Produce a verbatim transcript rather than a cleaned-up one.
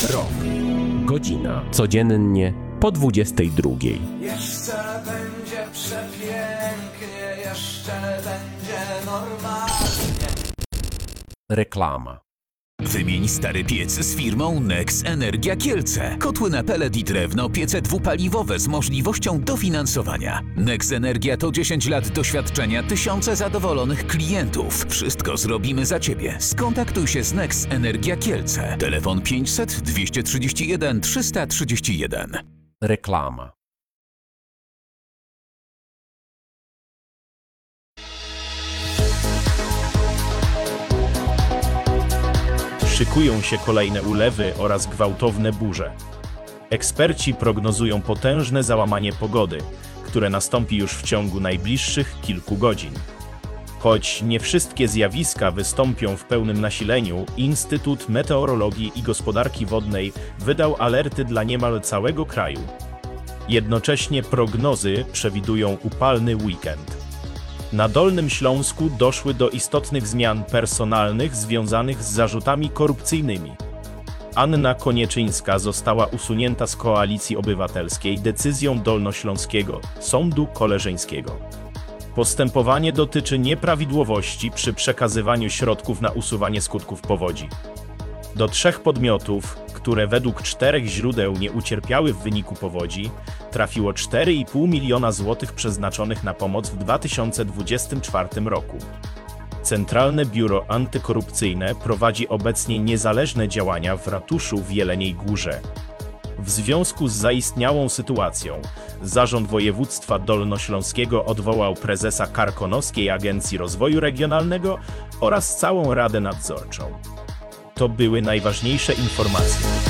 Rok. Godzina. Codziennie po dwudziestej drugiej. Jeszcze będzie przepięknie, jeszcze będzie normalnie. Reklama. Wymień stary piec z firmą Nex Energia Kielce. Kotły na pelet i drewno, piece dwupaliwowe z możliwością dofinansowania. Nex Energia to dziesięć lat doświadczenia, tysiące zadowolonych klientów. Wszystko zrobimy za Ciebie. Skontaktuj się z Nex Energia Kielce. Telefon pięćset dwieście trzydzieści jeden trzysta trzydzieści jeden. Reklama. Szykują się kolejne ulewy oraz gwałtowne burze. Eksperci prognozują potężne załamanie pogody, które nastąpi już w ciągu najbliższych kilku godzin. Choć nie wszystkie zjawiska wystąpią w pełnym nasileniu, Instytut Meteorologii i Gospodarki Wodnej wydał alerty dla niemal całego kraju. Jednocześnie prognozy przewidują upalny weekend. Na Dolnym Śląsku doszły do istotnych zmian personalnych związanych z zarzutami korupcyjnymi. Anna Konieczyńska została usunięta z Koalicji Obywatelskiej decyzją Dolnośląskiego Sądu Koleżeńskiego. Postępowanie dotyczy nieprawidłowości przy przekazywaniu środków na usuwanie skutków powodzi. Do trzech podmiotów, które według czterech źródeł nie ucierpiały w wyniku powodzi, trafiło cztery i pół miliona złotych przeznaczonych na pomoc w dwa tysiące dwudziestym czwartym roku. Centralne Biuro Antykorupcyjne prowadzi obecnie niezależne działania w ratuszu w Jeleniej Górze. W związku z zaistniałą sytuacją, Zarząd Województwa Dolnośląskiego odwołał prezesa Karkonoskiej Agencji Rozwoju Regionalnego oraz całą Radę Nadzorczą. To były najważniejsze informacje.